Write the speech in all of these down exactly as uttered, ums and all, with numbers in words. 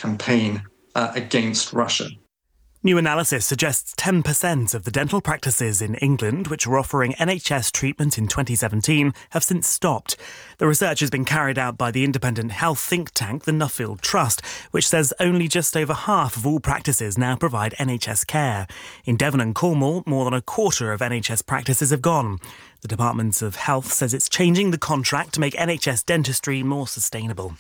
campaign uh, against Russia. New analysis suggests ten percent of the dental practices in England which were offering N H S treatment in twenty seventeen have since stopped. The research has been carried out by the independent health think tank, the Nuffield Trust, which says only just over half of all practices now provide N H S care. In Devon and Cornwall, more than a quarter of N H S practices have gone. The Department of Health says it's changing the contract to make N H S dentistry more sustainable.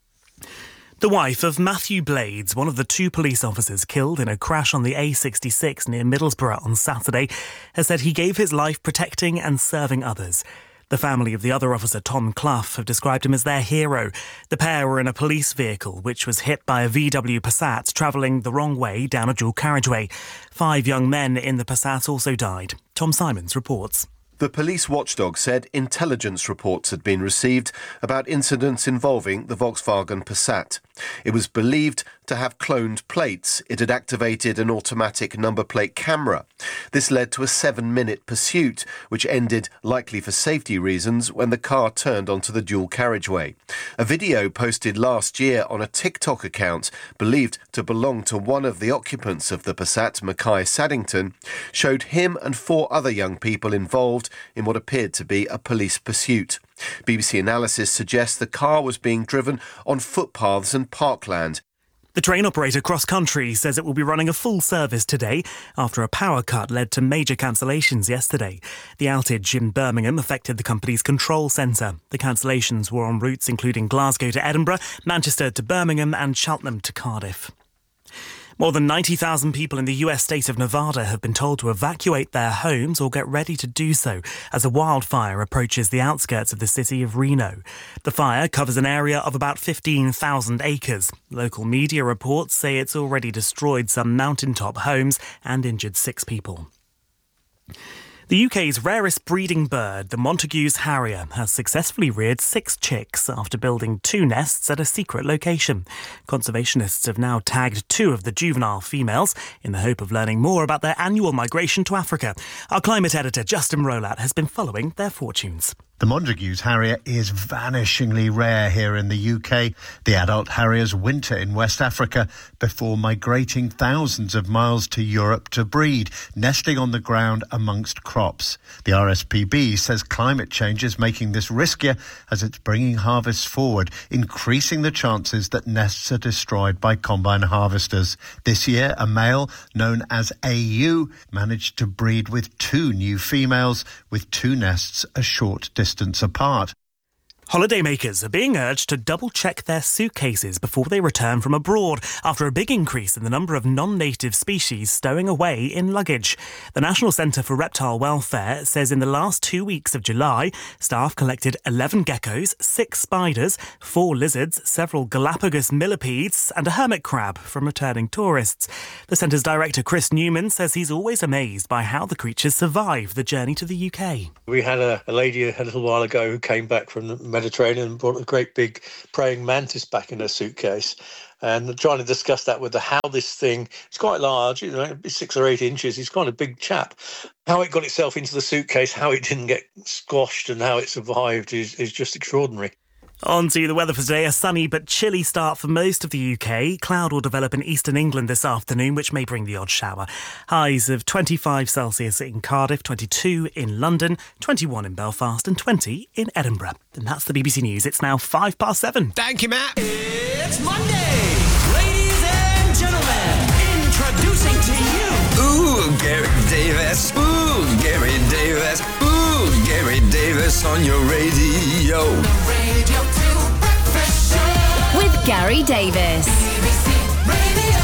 The wife of Matthew Blades, one of the two police officers killed in a crash on the A sixty-six near Middlesbrough on Saturday, has said he gave his life protecting and serving others. The family of the other officer, Tom Clough, have described him as their hero. The pair were in a police vehicle which was hit by a V W Passat travelling the wrong way down a dual carriageway. Five young men in the Passat also died. Tom Simons reports. The police watchdog said intelligence reports had been received about incidents involving the Volkswagen Passat. It was believed to have cloned plates. It had activated an automatic number plate camera. This led to a seven-minute pursuit, which ended, likely for safety reasons, when the car turned onto the dual carriageway. A video posted last year on a TikTok account, believed to belong to one of the occupants of the Passat, Mackay Saddington, showed him and four other young people involved in what appeared to be a police pursuit. B B C analysis suggests the car was being driven on footpaths and parkland. The train operator Cross Country says it will be running a full service today after a power cut led to major cancellations yesterday. The outage in Birmingham affected the company's control centre. The cancellations were on routes including Glasgow to Edinburgh, Manchester to Birmingham and Cheltenham to Cardiff. More than ninety thousand people in the U S state of Nevada have been told to evacuate their homes or get ready to do so as a wildfire approaches the outskirts of the city of Reno. The fire covers an area of about fifteen thousand acres. Local media reports say it's already destroyed some mountaintop homes and injured six people. The U K's rarest breeding bird, the Montagu's harrier, has successfully reared six chicks after building two nests at a secret location. Conservationists have now tagged two of the juvenile females in the hope of learning more about their annual migration to Africa. Our climate editor, Justin Rolat, has been following their fortunes. The Montagu's harrier is vanishingly rare here in the U K. The adult harriers winter in West Africa before migrating thousands of miles to Europe to breed, nesting on the ground amongst crops. The R S P B says climate change is making this riskier as it's bringing harvests forward, increasing the chances that nests are destroyed by combine harvesters. This year, a male known as A U managed to breed with two new females, with two nests a short distance distance apart. Holidaymakers are being urged to double-check their suitcases before they return from abroad after a big increase in the number of non-native species stowing away in luggage. The National Centre for Reptile Welfare says in the last two weeks of July, staff collected eleven geckos, six spiders, four lizards, several Galapagos millipedes and a hermit crab from returning tourists. The centre's director, Chris Newman, says he's always amazed by how the creatures survive the journey to the U K. We had a, a lady a little while ago who came back from the Mediterranean and brought a great big praying mantis back in her suitcase, and trying to discuss that with her, how this thing, it's quite large, you know, six or eight inches, it's quite a big chap. How it got itself into the suitcase, how it didn't get squashed and how it survived is, is just extraordinary. On to the weather for today. A sunny but chilly start for most of the U K. Cloud will develop in eastern England this afternoon, which may bring the odd shower. Highs of twenty-five Celsius in Cardiff, twenty-two in London, twenty-one in Belfast and twenty in Edinburgh. And that's the B B C News. It's now five past seven. Thank you, Matt. It's Monday. Ladies and gentlemen, introducing to you. Ooh, Gary Davis. Ooh, Gary Davis. Ooh, Gary Davis on your radio. Radio two Breakfast Show with Gary Davis. B B C Radio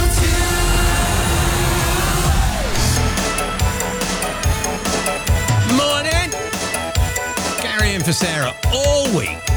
two. Morning. Gary in for Sarah all week.